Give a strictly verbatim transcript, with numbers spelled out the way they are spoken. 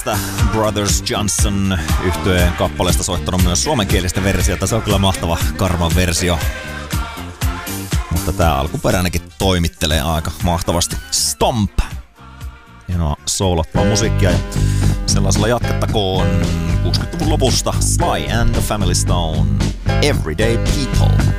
tästä Brothers Johnson -yhtyeen kappaleesta soittanut myös suomenkielistä versiota. Se on kyllä mahtava Karman versio. Mutta tää alkuperäinenkin toimittelee aika mahtavasti. Stomp! Hienoa soulattua musiikkia ja sellaisella jatkettakoon kuusikymmentäluvun lopusta Sly and the Family Stone, Everyday People.